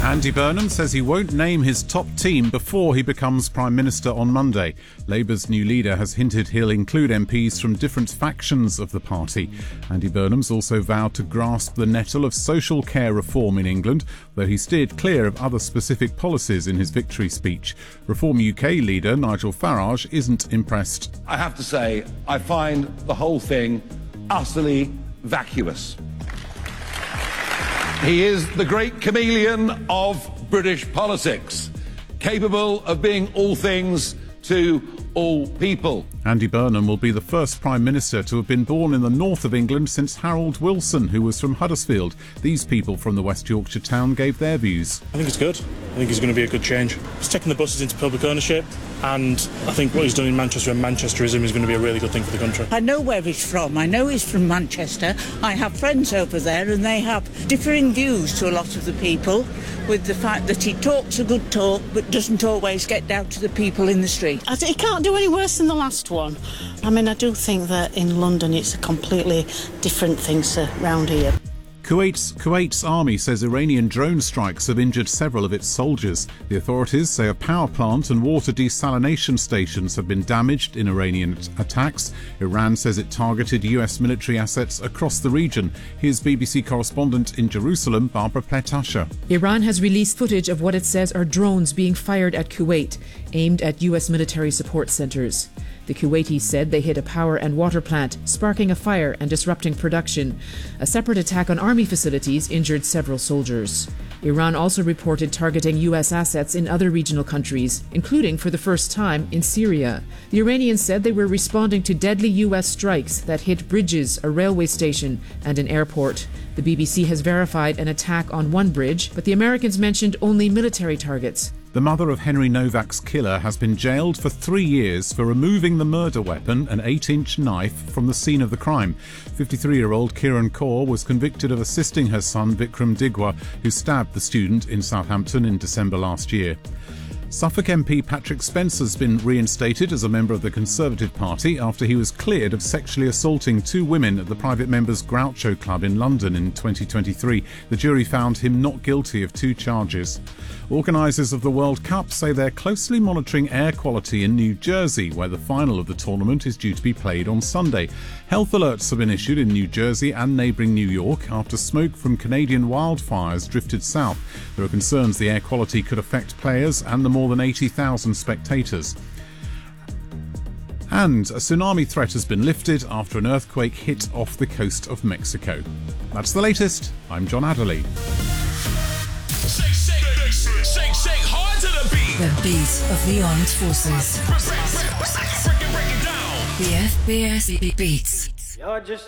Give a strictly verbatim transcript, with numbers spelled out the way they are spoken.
Andy Burnham says he won't name his top team before he becomes Prime Minister on Monday. Labour's new leader has hinted he'll include M Ps from different factions of the party. Andy Burnham's also vowed to grasp the nettle of social care reform in England, though he steered clear of other specific policies in his victory speech. Reform U K leader Nigel Farage isn't impressed. I have to say, I find the whole thing utterly vacuous. He is the great chameleon of British politics, capable of being all things to all people. Andy Burnham will be the first Prime Minister to have been born in the north of England since Harold Wilson, who was from Huddersfield. These people from the West Yorkshire town gave their views. I think it's good. I think it's going to be a good change. He's taking the buses into public ownership, and I think what he's done in Manchester and Manchesterism is going to be a really good thing for the country. I know where he's from. I know he's from Manchester. I have friends over there, and they have differing views to a lot of the people, with the fact that he talks a good talk but doesn't always get down to the people in the street. I think he can't do any worse than the last one. I mean, I do think that in London it's a completely different thing to round here. Kuwait's, Kuwait's army says Iranian drone strikes have injured several of its soldiers. The authorities say a power plant and water desalination stations have been damaged in Iranian attacks. Iran says it targeted U S military assets across the region. Here's B B C correspondent in Jerusalem, Barbara Pletasha. Iran has released footage of what it says are drones being fired at Kuwait, aimed at U S military support centres. The Kuwaitis said they hit a power and water plant, sparking a fire and disrupting production. A separate attack on army facilities injured several soldiers. Iran also reported targeting U S assets in other regional countries, including for the first time in Syria. The Iranians said they were responding to deadly U S strikes that hit bridges, a railway station and an airport. The B B C has verified an attack on one bridge, but the Americans mentioned only military targets. The mother of Henry Novak's killer has been jailed for three years for removing the murder weapon, an eight-inch knife, from the scene of the crime. fifty-three-year-old Kiran Kaur was convicted of assisting her son Vikram Digwa, who stabbed the student in Southampton in December last year. Suffolk M P Patrick Spencer's been reinstated as a member of the Conservative Party after he was cleared of sexually assaulting two women at the private members Groucho Club in London in twenty twenty-three. The jury found him not guilty of two charges. Organisers of the World Cup say they're closely monitoring air quality in New Jersey, where the final of the tournament is due to be played on Sunday. Health alerts have been issued in New Jersey and neighbouring New York after smoke from Canadian wildfires drifted south. There are concerns the air quality could affect players and the more than eighty thousand spectators. And a tsunami threat has been lifted after an earthquake hit off the coast of Mexico. That's the latest. I'm John Adderley. Shake, shake, shake, shake hard to the beat. The beat of the armed forces. Break it, break it down. The F B S Beats. You're just